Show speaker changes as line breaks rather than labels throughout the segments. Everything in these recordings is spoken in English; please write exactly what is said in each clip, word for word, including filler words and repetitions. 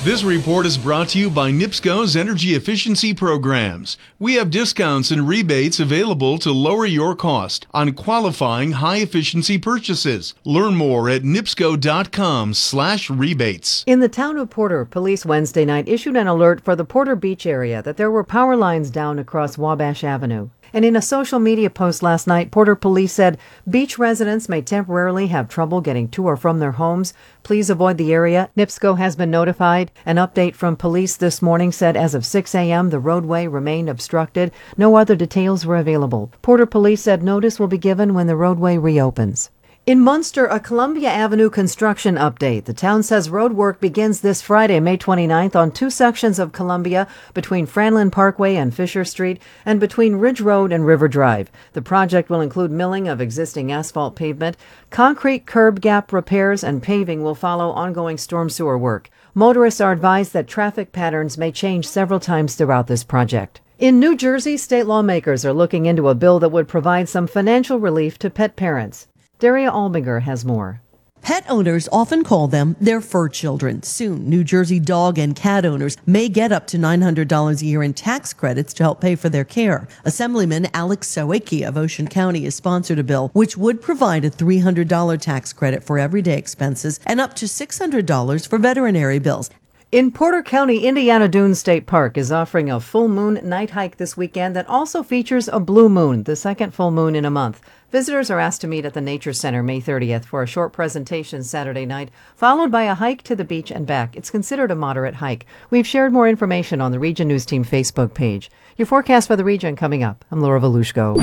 This report is brought to you by NIPSCO's Energy Efficiency Programs. We have discounts and rebates available to lower your cost on qualifying high-efficiency purchases. Learn more at nipsco.com slash rebates.
In the town of Porter, police Wednesday night issued an alert for the Porter Beach area that there were power lines down across Wabash Avenue. And in a social media post last night, Porter police said beach residents may temporarily have trouble getting to or from their homes. Please avoid the area. NIPSCO has been notified. An update from police this morning said as of six a.m. the roadway remained obstructed. No other details were available. Porter police said notice will be given when the roadway reopens. In Munster, a Columbia Avenue construction update. The town says road work begins this Friday, May twenty-ninth, on two sections of Columbia between Franlin Parkway and Fisher Street and between Ridge Road and River Drive. The project will include milling of existing asphalt pavement. Concrete curb gap repairs and paving will follow ongoing storm sewer work. Motorists are advised that traffic patterns may change several times throughout this project. In New Jersey, state lawmakers are looking into a bill that would provide some financial relief to pet parents. Daria Albinger has more.
Pet owners often call them their fur children. Soon, New Jersey dog and cat owners may get up to nine hundred dollars a year in tax credits to help pay for their care. Assemblyman Alex Sawicki of Ocean County has sponsored a bill which would provide a three hundred dollars tax credit for everyday expenses and up to six hundred dollars for veterinary bills.
In Porter County, Indiana Dunes State Park is offering a full moon night hike this weekend that also features a blue moon, the second full moon in a month. Visitors are asked to meet at the Nature Center May thirtieth for a short presentation Saturday night, followed by a hike to the beach and back. It's considered a moderate hike. We've shared more information on the Region News Team Facebook page. Your forecast for the region coming up. I'm Laura Volushko.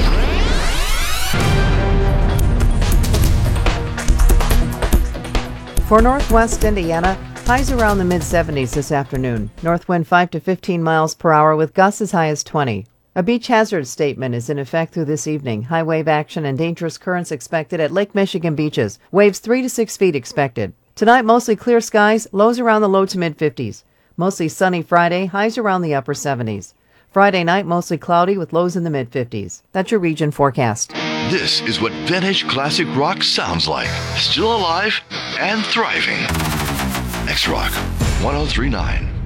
For Northwest Indiana, highs around the mid seventies this afternoon. North wind five to fifteen miles per hour with gusts as high as twenty. A beach hazard statement is in effect through this evening. High wave action and dangerous currents expected at Lake Michigan beaches. Waves three to six feet expected. Tonight, mostly clear skies, lows around the low to mid fifties. Mostly sunny Friday, highs around the upper seventies. Friday night, mostly cloudy with lows in the mid fifties. That's your region forecast.
This is what vintage classic rock sounds like. Still alive and thriving. X-Rock one oh three point nine.